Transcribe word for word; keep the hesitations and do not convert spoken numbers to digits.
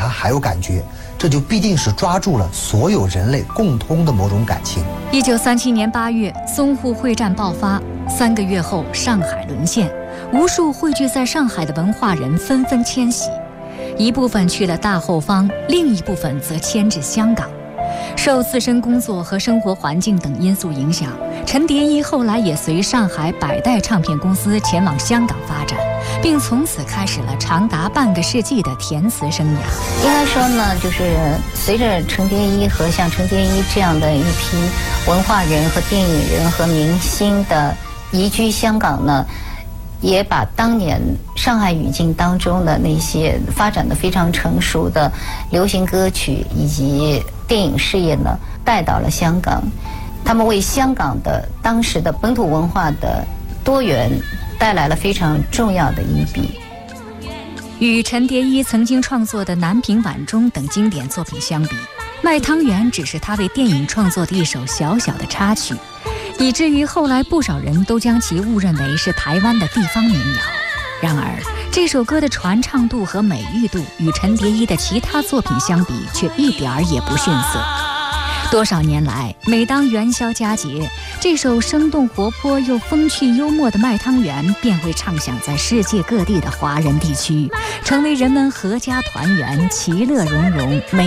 它还有感觉，这就必定是抓住了所有人类共通的某种感情。 一九三七年八月，淞沪会战爆发，三个月后，上海沦陷，无数汇聚在上海的文化人纷纷迁徙，一部分去了大后方，另一部分则迁至香港。受自身工作和生活环境等因素影响，陈蝶衣后来也随上海百代唱片公司前往香港发展，并从此开始了长达半个世纪的填词生涯。 应该说呢，就是随着陈蝶衣和像陈蝶衣这样的一批文化人和电影人和明星的移居香港呢，也把当年上海语境当中的那些发展的非常成熟的流行歌曲以及电影事业呢，带到了香港。他们为香港的当时的本土文化的多元带来了非常重要的一笔。 与陈蝶衣曾经创作的《南屏晚钟》等经典作品相比，《卖汤圆》只是他为电影创作的一首小小的插曲，以至于后来不少人都将其误认为是台湾的地方民谣。然而，这首歌的传唱度和美誉度与陈蝶衣的其他作品相比，却一点儿也不逊色。多少年来，每当元宵佳节，这首生动活泼又风趣幽默的《卖汤圆》便会唱响在世界各地的华人地区，成为人们阖家团圆、其乐融融、美